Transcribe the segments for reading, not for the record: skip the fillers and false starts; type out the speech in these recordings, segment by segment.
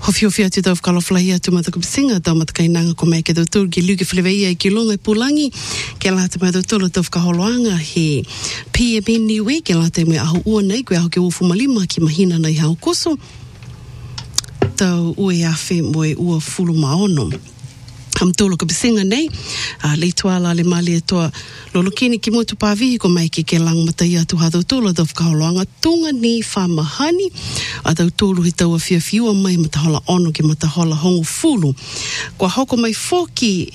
Hofio atu tau whakaloflahi atu matakupisinga tau matakainanga ko mai ke tau tūru ki luki whileweia I ki longa I pulangi ke lata mai tau tūru tau whakaholoanga he PMN niwe ke lata mai aho ua nei koe aho ke ufu malima ki mahina nei hao koso tau ue awhi moe ua fulu maono. Am tolo ka bisinga nei, le tuala le mali toa lolokini ki motu pavihi ko mai ke lang matai atu hatau tolo tau whakaholoanga tunga ni whamahani a tau tolo he tau a whiawhiua mai matahola ono ki matahola hongo fulu. Kua hoko mai foki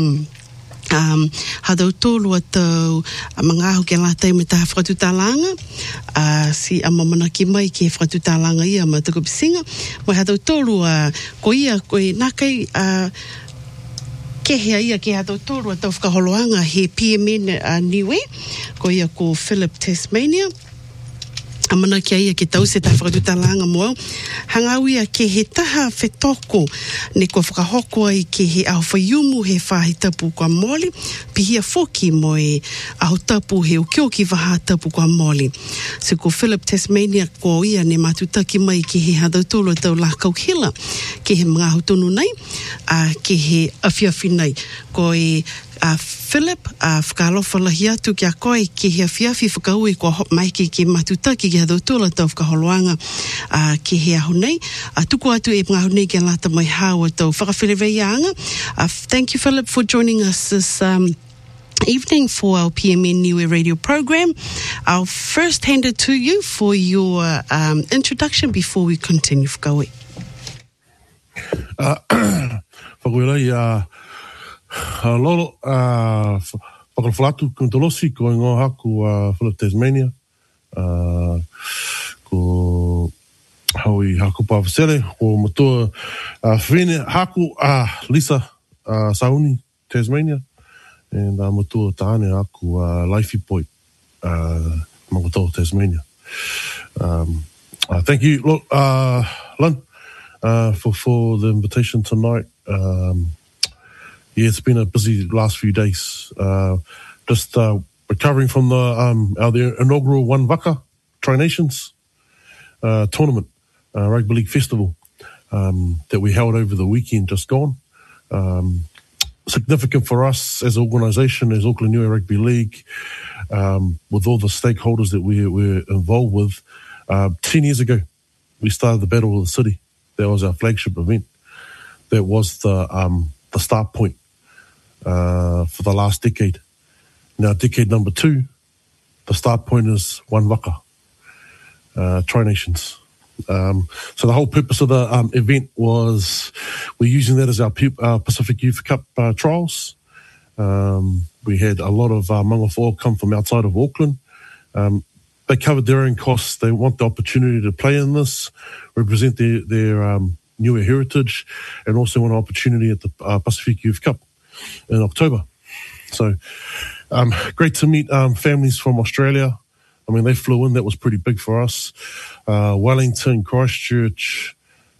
hatau tolo atau mga aho ke latai me taha whakatutalanga si amamana ki mai ke whakatutalanga ia ma tau ka bisinga mo hatau tolo ko ia koe nakai ke hea ia ke hatau tōru a tau whakaholoanga he PMN niwe, ko ia ko Philip Tasmania. Amana kia ia ke tau se taha whakatutalanga moa. Hangau ia ke he taha whetoko ne ko whakahoko ai ke he aho whaiumu he whahi tapu kua moli. Pihia foki mo e aho tapu he ukio ki waha tapu kua moli. Se ko Philip Tasmania ko ia ne matutaki mai ke he hatau tōru a tau lakau hila. Ke he mga aho tonu nei, ke he awhiawhi nei. Ko e Philip, whakalofa lahi atu ki a koe ke he awhiawhi whakaui ko hop mai ke matutaki ki hatau tōla tau whakaholoanga ke he aho nei. Tuku atu e mga aho nei ke lata mai hawa tau whakawhileweia. Thank you, Philip, for joining us this evening for our PMN Niue radio program. I'll first hand it to you for your introduction before we continue. Whakaui. Whakuilai, lolo, whakalwhalatu kuntolosi ko ngō haku Philip Tasmania, ko haui haku Pawasele, ko matua whine haku Lisa Sauni Tasmania, and matua tāne haku Laifi Poi, Makoto Tasmania. Thank you, Lynn, for the invitation tonight. Yeah, it's been a busy last few days. Just recovering from the inaugural One Waka Tri-Nations tournament, Rugby League Festival that we held over the weekend just gone. Significant for us as an organisation, as Auckland Niue Rugby League, with all the stakeholders that we're involved with. 10 years ago, we started the Battle of the City. That was our flagship event. That was the start point for the last decade. Now, decade number 2, the start point is One Waka, Tri-Nations. So the whole purpose of the event was we're using that as our Pacific Youth Cup trials. We had a lot of Mangawhao come from outside of Auckland. They covered their own costs. They want the opportunity to play in this, represent their Niue heritage, and also want an opportunity at the Pacific Youth Cup in October. So great to meet families from Australia. I mean, they flew in. That was pretty big for us. Wellington, Christchurch,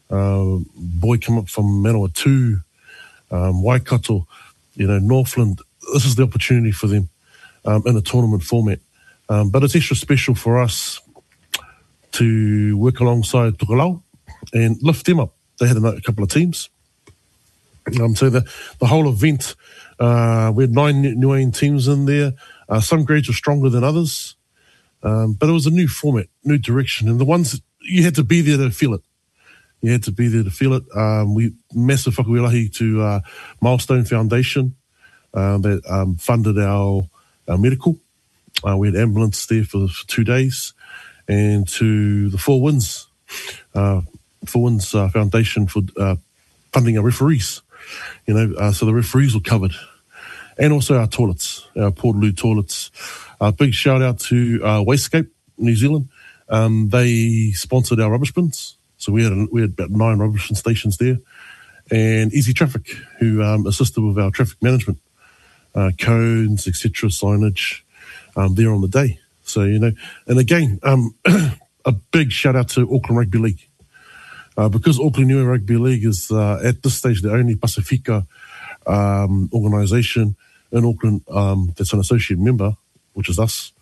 boy come up from Manawatu, Waikato, Northland. This is the opportunity for them in a tournament format. But it's extra special for us to work alongside Tokelau and lift them up. They had a couple of teams. So the whole event, we had 9 Niuean teams in there. Some grades were stronger than others. But it was a new format, new direction. And the ones, you had to be there to feel it. You had to be there to feel it. We massive whakawilahi to Milestone Foundation that funded our medical. We had ambulance there for 2 days. And to the Four Winds Foundation for funding our referees. So the referees were covered. And also our toilets, our Portaloo toilets. Big shout out to Wastecape New Zealand. They sponsored our rubbish bins. So we had about 9 rubbish bin stations there. And Easy Traffic, who assisted with our traffic management, cones, etc., signage, there on the day. So, and again, a big shout out to Auckland Rugby League. Because Auckland Niue Rugby League is at this stage the only Pacifica organisation in Auckland that's an associate member, which is us.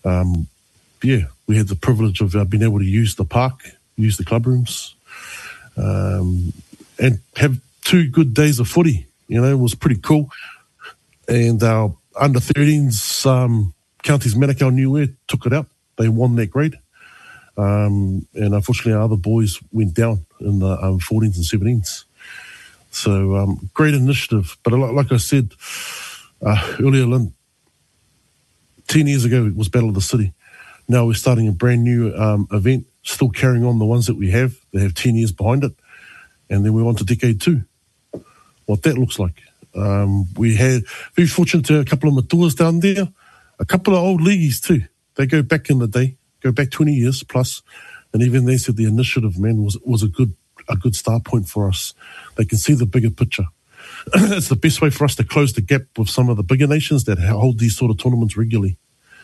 We had the privilege of being able to use the park, use the club rooms, and have 2 good days of footy. It was pretty cool. And our under-13s, Counties Manukau Niue took it out. They won that grade. And unfortunately, our other boys went down in the 14s and 17s. So great initiative. But like I said earlier, Lynn, 10 years ago it was Battle of the City. Now we're starting a brand new event, still carrying on the ones that we have. They have 10 years behind it. And then we're on to Decade 2. What that looks like. We had very fortunate to have a couple of matuas down there, a couple of old leagueies too. They go back in the day, go back 20 years plus, and even they said the initiative, man, was a good start point for us. They can see the bigger picture. It's the best way for us to close the gap with some of the bigger nations that hold these sort of tournaments regularly.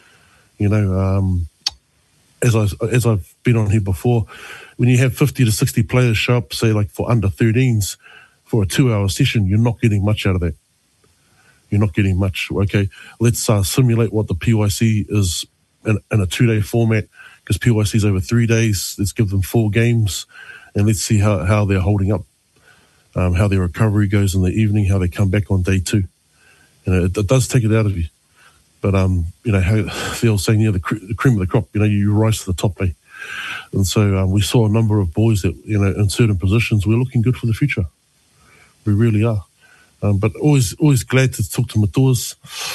As I've been on here before, when you have 50 to 60 players show up, say like for under 13s, for a 2-hour session, you're not getting much out of that. You're not getting much. Okay, let's simulate what the PYC is in a 2-day format, because PYC is over 3 days. Let's give them 4 games, and let's see how they're holding up, how their recovery goes in the evening, how they come back on day 2. It does take it out of you. But, how the old saying, the cream of the crop, you rise to the top, eh? And so we saw a number of boys that, in certain positions, we're looking good for the future. We really are. But always glad to talk to matuas.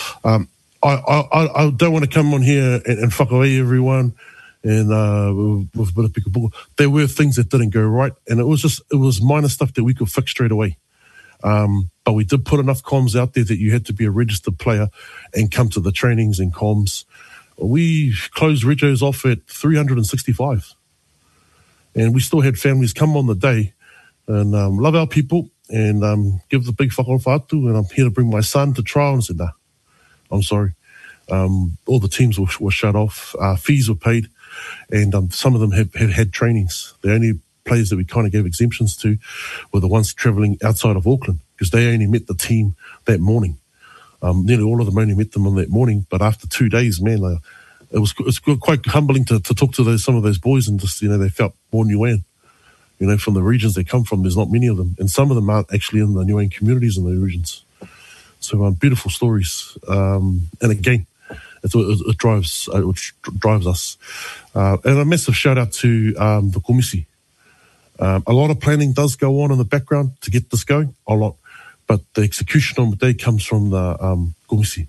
I don't want to come on here and whakaway everyone and with a bit of pikapuka. There were things that didn't go right, and it was minor stuff that we could fix straight away. But we did put enough comms out there that you had to be a registered player and come to the trainings and comms. We closed regos off at 365. And we still had families come on the day and love our people and give the big whakaowhatu, and I'm here to bring my son to trial. And I said, nah, I'm sorry. All the teams were shut off. Fees were paid, and some of them have had trainings. The only players that we kind of gave exemptions to were the ones travelling outside of Auckland, because they only met the team that morning. Nearly all of them only met them on that morning, but after 2 days, man, it's quite humbling to talk to some of those boys, and just, they felt more Niuean. From the regions they come from, there's not many of them, and some of them aren't actually in the Niuean communities in the regions. So beautiful stories, and again, it drives us. And a massive shout out to the Komisi. A lot of planning does go on in the background to get this going, a lot, but the execution on the day comes from the Komisi.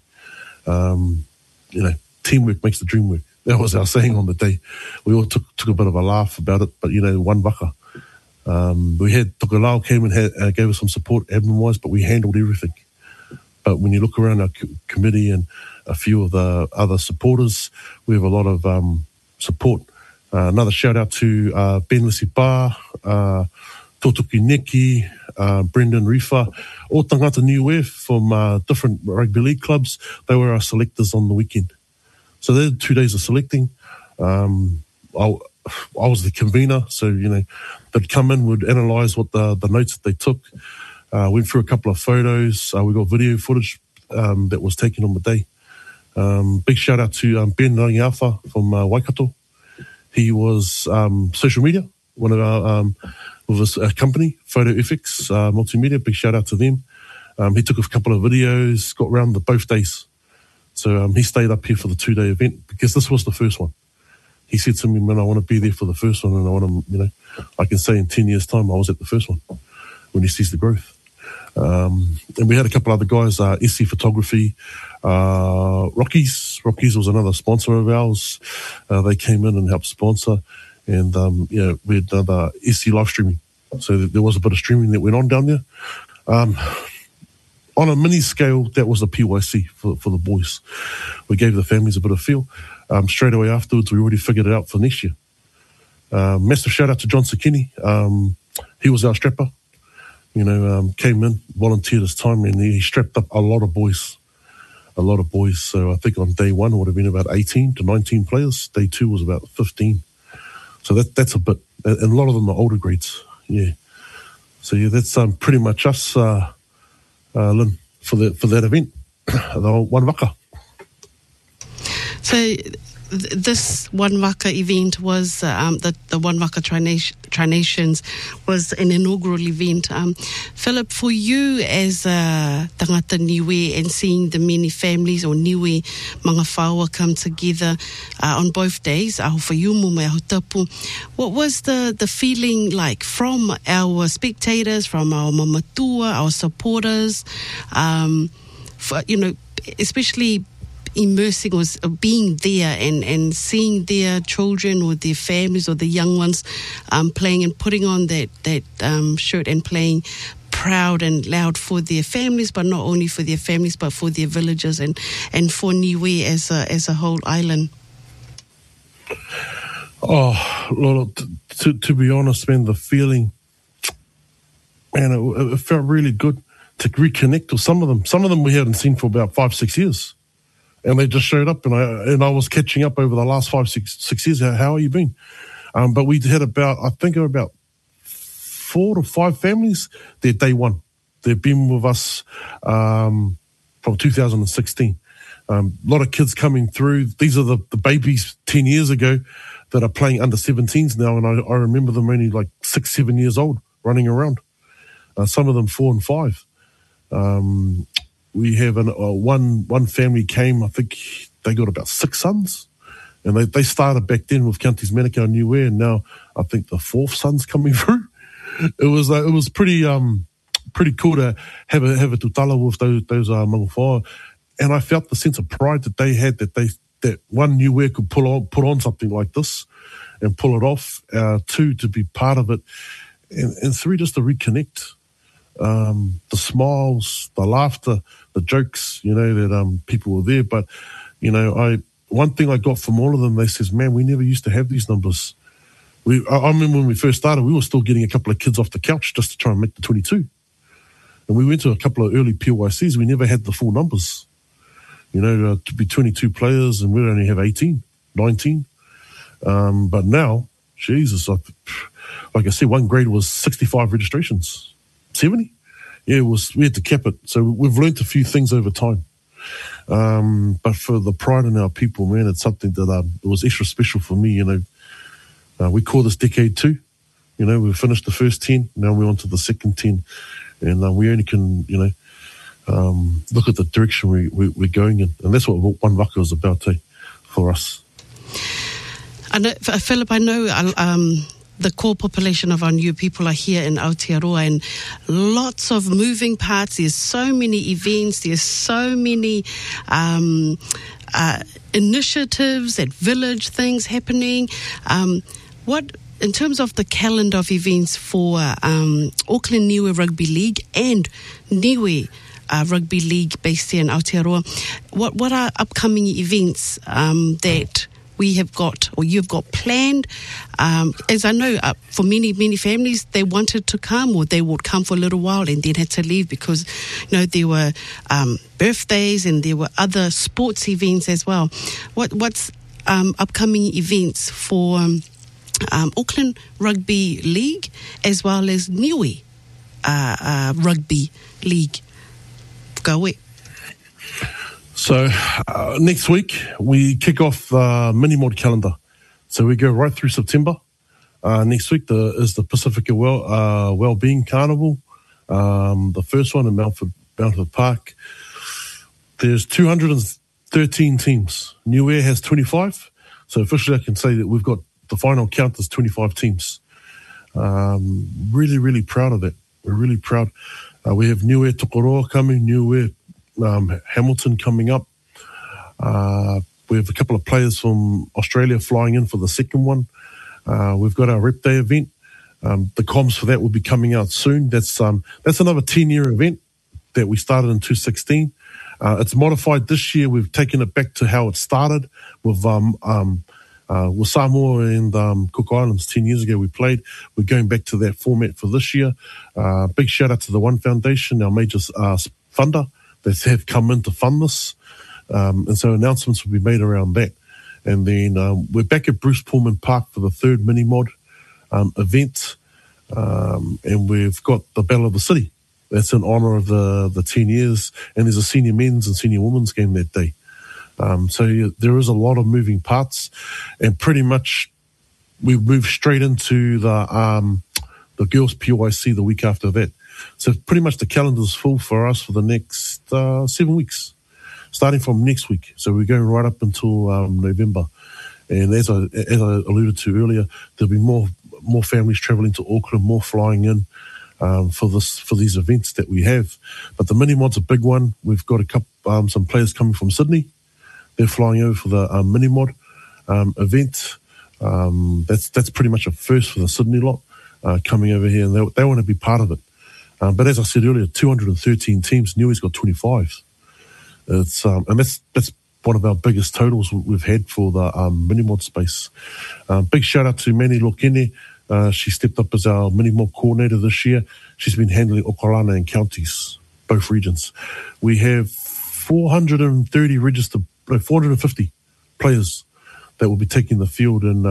Teamwork makes the dream work. That was our saying on the day. We all took a bit of a laugh about it, but one waka. We had Tokolao came and gave us some support admin-wise, but we handled everything. But when you look around our committee and a few of the other supporters, we have a lot of support. Another shout out to Ben Lisipa, Totoki Neki, Brendan Rifa, all tangata Niue from different rugby league clubs. They were our selectors on the weekend. So they had 2 days of selecting. I was the convener, so they'd come in, would analyse what the notes that they took. Went through a couple of photos. We got video footage that was taken on the day. Big shout out to Ben Rangiafa from Waikato. He was social media, one of our with his company, Photo FX Multimedia. Big shout out to them. He took a couple of videos, got round both days. So he stayed up here for the 2-day event because this was the first one. He said to me, man, I want to be there for the first one, and I want to, I can say in 10 years' time I was at the first one when he sees the growth. And we had a couple other guys, SC Photography, Rockies. Rockies was another sponsor of ours. They came in and helped sponsor. And, we had another SC live streaming. So there was a bit of streaming that went on down there. On a mini scale, that was the PYC for the boys. We gave the families a bit of feel. Straight away afterwards, we already figured it out for next year. Massive shout out to John Sakini. He was our strapper. Came in, volunteered his time, and he strapped up a lot of boys. So I think on day 1 it would have been about 18 to 19 players. Day 2 was about 15. So that's a bit, and a lot of them are older grades. Yeah. So yeah, that's pretty much us, Lynn, for that event. The one waka. So this One Waka event was the One Waka Tri-Nations was an inaugural event. Philip, for you as tangata niue and seeing the many families or niue mga whaua come together on both days, aho whaiumu me aho tapu, what was the feeling like from our spectators, from our mamatua, our supporters, especially immersing or being there and seeing their children or their families or the young ones playing and putting on that shirt and playing proud and loud for their families, but not only for their families but for their villages and for Niue as a whole island? Oh, Lord, to be honest, man, the feeling, man, it felt really good to reconnect with some of them. Some of them we hadn't seen for about 5-6 years. And they just showed up, and I was catching up over the last 5-6 years. How have you been? But we had about 4 to 5 families. They're day one. They've been with us from 2016. A lot of kids coming through. These are the babies 10 years ago that are playing under 17s now, and I remember them only like 6-7 years old running around. Some of them 4 and 5. We have one family came, I think they got about 6 sons, and they started back then with Counties Manukau and Niue, and now I think the 4th son's coming through. It was pretty cool to have a tutala with those mga whaua, and I felt the sense of pride that they had, that one Niue could put on something like this and pull it off. 2, to be part of it, and 3, just to reconnect. The smiles, the laughter, the jokes, that people were there. But, one thing I got from all of them, they says, man, we never used to have these numbers. I remember when we first started, we were still getting a couple of kids off the couch just to try and make the 22. And we went to a couple of early PYCs. We never had the full numbers, to be 22 players, and we'd only have 18, 19. But now, Jesus, like I said, one grade was 65 registrations. 70? Yeah, we had to cap it. So we've learnt a few things over time. But for the pride in our people, man, it's something that it was extra special for me, we call this decade 2. We finished the first 10, now we're on to the second 10. And we only can, look at the direction we're going in. And that's what One Waka is about, for us. I know, Philip, the core population of our new people are here in Aotearoa, and lots of moving parts. There's so many events. There's so many initiatives at village things happening. In terms of the calendar of events for Auckland Niue Rugby League and Niue Rugby League based here in Aotearoa, what are upcoming events that we have got, or you've got planned? As I know, for many families, they wanted to come, or they would come for a little while and then had to leave because, there were birthdays and there were other sports events as well. What's upcoming events for Auckland Rugby League as well as Niue Rugby League? Go away. So next week we kick off the mini-mod calendar. So we go right through September. Next week is the Pacifica Wellbeing Carnival, the first one in Mountford Park. There's 213 teams. Niue has 25. So officially I can say that we've got the final count is 25 teams. Really, really proud of that. We're really proud. We have Niue Tokoroa coming, Niue Hamilton coming up. We have a couple of players from Australia flying in for the second one. We've got our Rep Day event. The comms for that will be coming out soon. That's another 10-year event that we started in 2016. It's modified this year. We've taken it back to how it started with Samoa and Cook Islands 10 years ago we played. We're going back to that format for this year. Big shout out to the One Foundation, our major funder, that have come in to fund this. And so announcements will be made around that. And then we're back at Bruce Pullman Park for the third mini-mod event. And we've got the Battle of the City. That's in honour of the 10 years. And there's a senior men's and senior women's game that day. So there is a lot of moving parts, and pretty much we move straight into the girls' PYC the week after that. So pretty much the calendar's full for us for the next 7 weeks, starting from next week. So we're going right up until November. And as I alluded to earlier, there'll be more families travelling to Auckland, more flying in for these events that we have. But the mini mod's a big one. We've got some players coming from Sydney. They're flying over for the mini mod event. That's pretty much a first for the Sydney lot coming over here, and they want to be part of it. But as I said earlier, 213 teams. Niue's got 25. It's and that's one of our biggest totals we've had for the mini mod space. Big shout out to Manny Lokene. She stepped up as our mini mod coordinator this year. She's been handling Okolana and counties, both regions. We have 450 players that will be taking the field in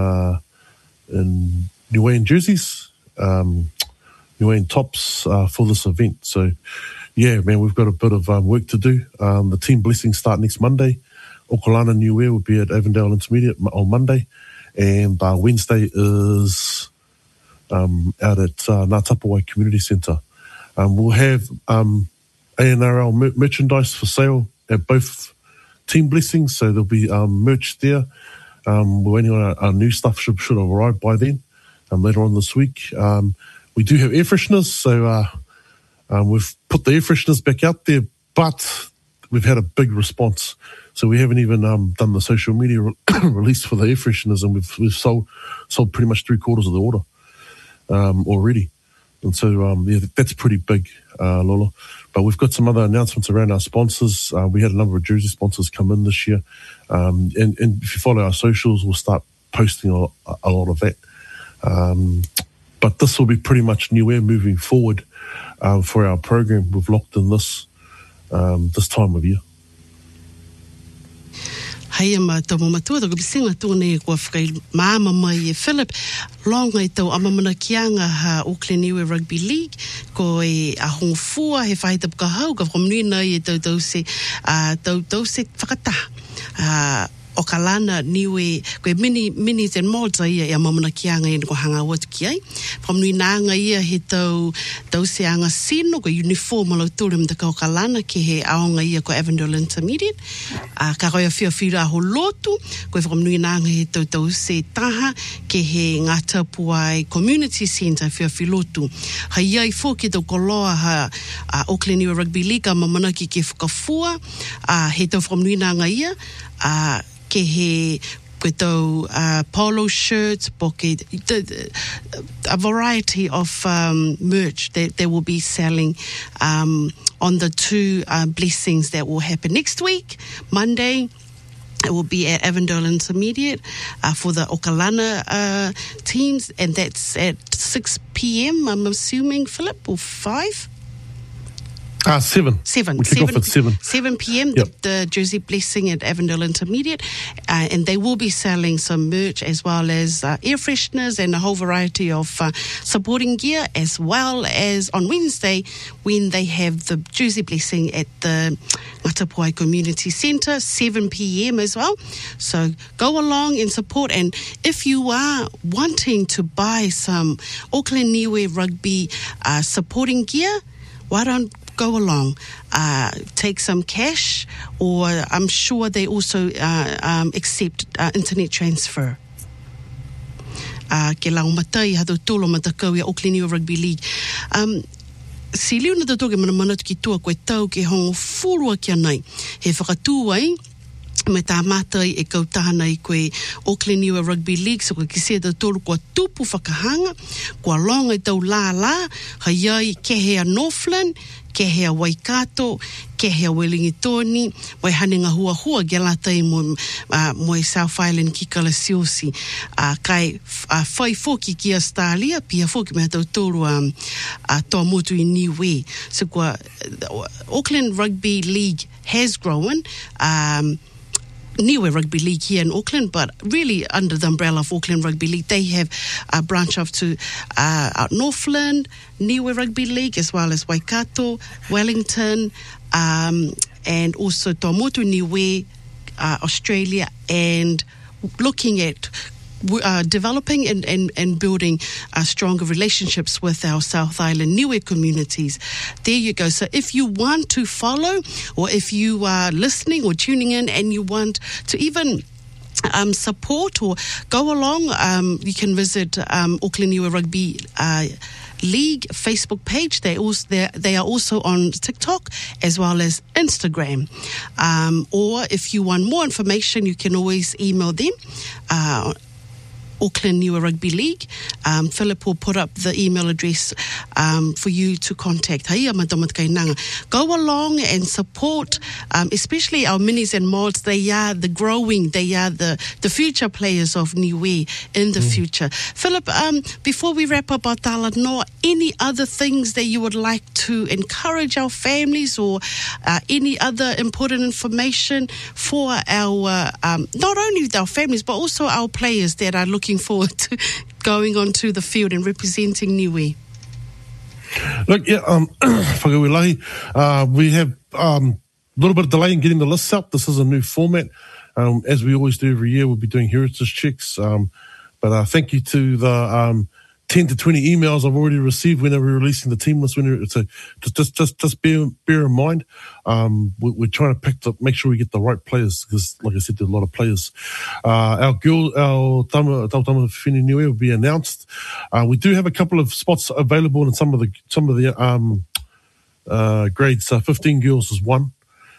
Niuean jerseys, Niuean tops for this event. So, yeah, man, we've got a bit of work to do. The team blessings start next Monday. Okolana Niue will be at Avondale Intermediate on Monday, and Wednesday is out at Ngā Tapawai Community Centre. We'll have ANRL merchandise for sale at both team blessings, so there'll be merch there. We're waiting on our new stuff should have arrived by then, later on this week. We do have air fresheners, so we've put the air fresheners back out there, but we've had a big response. So we haven't even done the social media release for the air fresheners, and we've sold pretty much 3/4 of the order already. And so, yeah, that's pretty big, Lola. But we've got some other announcements around our sponsors. We had a number of jersey sponsors come in this year. And if you follow our socials, we'll start posting a lot of that. But this will be pretty much Niue moving forward for our program. We've locked in this time of year. Hei ma tau matua tau bisinga tūne kua whakai māma mai e Philip longa I tau amamana kianga ha Auckland Niue Rugby League ko e a hongfua he whaita puka hau ka whakamnuina I tau se whakataha Okalana Niue koe minis and mods ia e amamana kianga I ko hanga watu ki ai whakamnuina ia he tau se anga sino ko uniform alo tūre mta ka Okalana ke he aonga ia ko Avondale Intermediate ka koe a whiawhira ho lotu koe whakamnuina he tau se taha ke he Ngā Tapawai Community Centre whiawhilotu hai ai fōki tau koloa ha Auckland Niue Rugby League a mamana ki ke whakafua he tau whakamnuina ia ke he tau polo shirts, a variety of merch that they will be selling on the two blessings that will happen next week. Monday, it will be at Avondale Intermediate for the Okalana teams, and that's at 6 p.m, I'm assuming, Philip, or 5? 7. We kick off at 7. 7 p.m, yep. the Jersey Blessing at Avondale Intermediate. And they will be selling some merch as well as air fresheners and a whole variety of supporting gear, as well as on Wednesday when they have the Jersey Blessing at the Ngā Tapawai Community Centre, 7 p.m. as well. So go along and support. And if you are wanting to buy some Auckland Niue Rugby supporting gear, why don't go along, take some cash, or I'm sure they also accept internet transfer. Ke lau matai hatu tolo matakau ia Auckland Niue Rugby League. Si liuna ta toke mana ki tua koe tau ke hongo furua kia nei. He whakatū ai, me tā mātai e kautaha I koe Auckland Niue Rugby League, so koe ki sea ta tolu kua tupu whakahanga, kua longa I tau la, hai ai ke hea Northland, ke hea Waikato, ke hea Wellingtoni, wai hanenga hua gelatei mo South Island ki Kalasiosi. Kai whai fōki ki Australia, pia fōki mea tau tōru toa motu I Niue. So kua Auckland Rugby League has grown, Niue Rugby League here in Auckland, but really under the umbrella of Auckland Rugby League, they have a branch off to Northland, Niue Rugby League, as well as Waikato, Wellington, and also Tuamotu Niue Australia and looking at developing and building stronger relationships with our South Island Niue communities. There you go. So if you want to follow, or if you are listening or tuning in and you want to even support or go along, you can visit Auckland Niue Rugby League Facebook page. They are also on TikTok as well as Instagram. Or if you want more information, you can always email them. Auckland Niue Rugby League. Philip will put up the email address for you to contact. Go along and support, especially our minis and mods. They are the growing, they are the future players of Niue in the future. Philip, before we wrap up our Talanoa, any other things that you would like to encourage our families, or any other important information for our, not only our families, but also our players that are looking forward to going onto the field and representing Niue? Look, we have a little bit of delay in getting the lists up. This is a new format. As we always do every year, we'll be doing heritage checks. But thank you to the 10 to 20 emails I've already received whenever we're releasing the team list. So just bear in mind, we're trying to make sure we get the right players, because, like I said, there's a lot of players. Our Tama Whiwhi Niue will be announced. We do have a couple of spots available in some of the grades. 15 girls is one.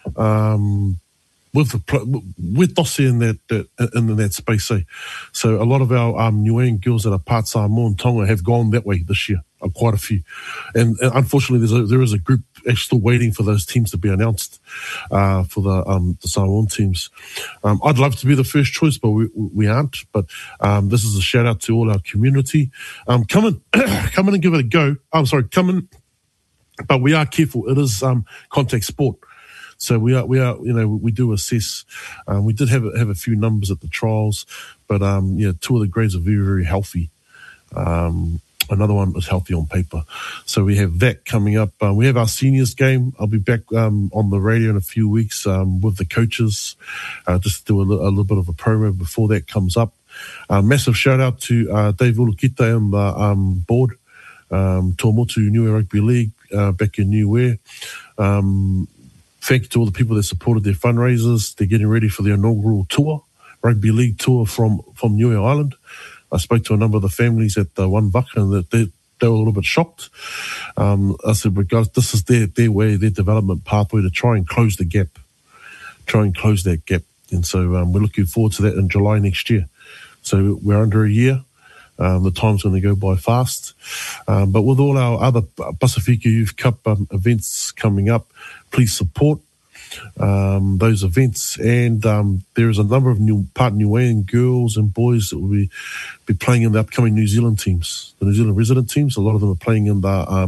With Dossi in that space, so a lot of our Niuean girls that are part Samoa and Tonga have gone that way this year, quite a few, and unfortunately there is a group actually still waiting for those teams to be announced for the Samoan teams. I'd love to be the first choice, but we aren't. But this is a shout out to all our community. Come in and give it a go. Come in, but we are careful. It is contact sport. So we are, we do assess. We did have a few numbers at the trials, but two of the grades are very, very healthy. Another one is healthy on paper. So we have that coming up. We have our seniors game. I'll be back on the radio in a few weeks with the coaches, just to do a little bit of a promo before that comes up. Massive shout out to Dave Ulukita and the board, Tuamotu Niue Rugby League back in Niue. Thank you to all the people that supported their fundraisers. They're getting ready for the inaugural tour, rugby league tour from Niue Island. I spoke to a number of the families at the One Vaka, and they were a little bit shocked. I said, but guys, this is their way, their development pathway to try and close that gap. And so we're looking forward to that in July next year. So we're under a year. The time's going to go by fast. But with all our other Pasifika Youth Cup events coming up, please support those events. And there is a number of Niuean girls and boys that will be playing in the upcoming New Zealand teams, the New Zealand resident teams. A lot of them are playing in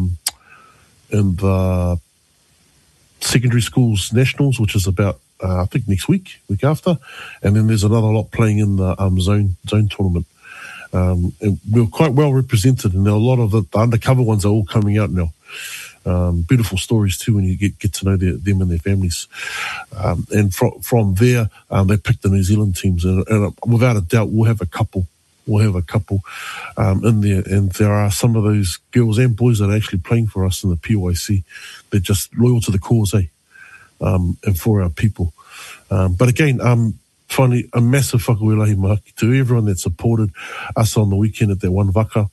the secondary schools nationals, which is about I think next week after. And then there's another lot playing in the zone tournament. And we're quite well represented, and a lot of the undercover ones are all coming out now. Beautiful stories too when you get to know them and their families. And from there, they picked the New Zealand teams, and without a doubt, we'll have a couple in there. And there are some of those girls and boys that are actually playing for us in the PYC. They're just loyal to the cause, and for our people. But again, finally, a massive whakawelahi mahaki to everyone that supported us on the weekend at that One Vaka.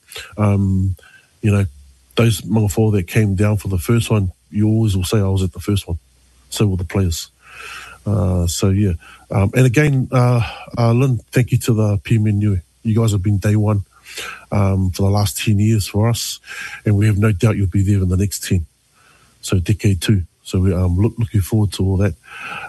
Those mangawhau that came down for the first one, you always will say I was at the first one. So will the players. And again, Lynn, thank you to the PMN Niue. You guys have been day one for the last 10 years for us, and we have no doubt you'll be there in the next 10. So decade 2. So we're looking forward to all that.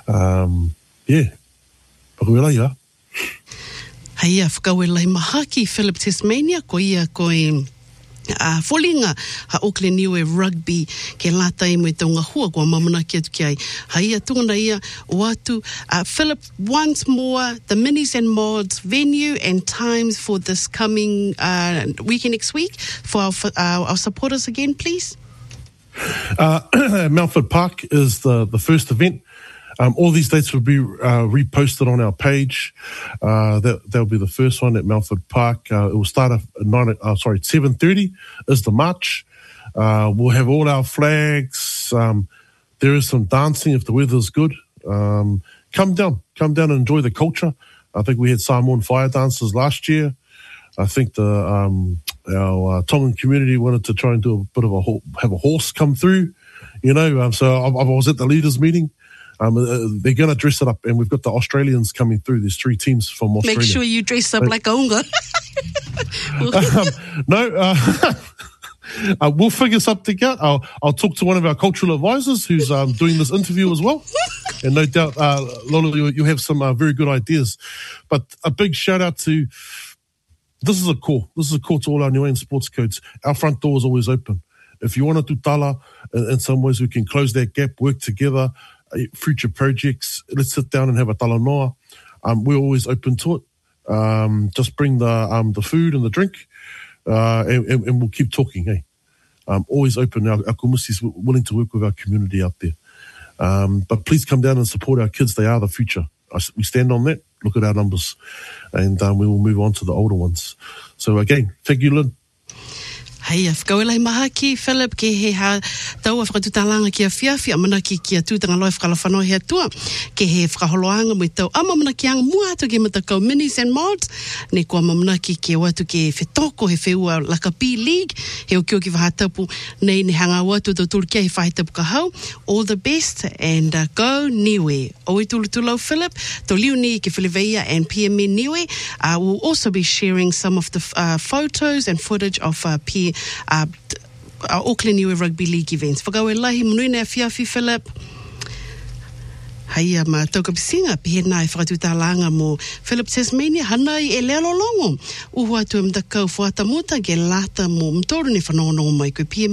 Whakawelahi, Haia, whakawelahi mahaki, Philip Tasmania, ko ia koe Folinga ha Auckland Niue Rugby ke lata e mo tonga hua kua mamana ki atu ki ai. Haia tūna ia o atu. Philip, once more, the minis and mods venue and times for this coming weekend next week for our supporters again, please. Melford Park is the first event. All these dates will be reposted on our page. That'll be the first one at Melford Park. It will start at 7:30 is the march. We'll have all our flags. There is some dancing if the weather's good. Come down and enjoy the culture. I think we had Samoan fire dancers last year. I think our Tongan community wanted to try and do a bit of have a horse come through, so I was at the leaders meeting. They're going to dress it up, and we've got the Australians coming through. There's 3 teams from Australia. Make sure you dress up like a unga. We'll figure something out. I'll talk to one of our cultural advisors who's doing this interview as well. And no doubt, Lolo, you have some very good ideas. But a big shout out to, this is a call to all our New Zealand sports codes. Our front door is always open. If you want to do tala, in some ways we can close that gap, work together, future projects. Let's sit down and have a tala noa. We're always open to it. Just bring the food and the drink. And we'll keep talking, hey. Always open. Our kumusi is willing to work with our community out there. But please come down and support our kids. They are the future. We stand on that. Look at our numbers. And we will move on to the older ones. So again, thank you, Lynn. Hei, whakauelai maha ki Philip ke he ha tau a whakatutalanga ki a whiawhi, amana ki a tūtanga loi whakalawhanau hea tua, ke he whakaholoanga mo tau amamana ki anga mua atu ke matakau minis and mods, ne kua mamana ki watu ke whetoko he wheua laka B-League, he o kio ki whahatapu, nei ne hanga watu tau tulu kia he whahatapu ka hau, all the best and go Niue. Oi tulutulau Philip, to liu ni ke Whileveia and PME Niue, we'll also be sharing some of the photos and footage of Auckland Niue Rugby League events. Whakau lahi munuina e whiawhi Philip. Hei ma taukapisinga pihena e whakatutalanga mo Philip Tasmania hana I e lelo longo. Uhu atu e mtakau whatamuta ge lata mo mtoru ne whanonongo mai koe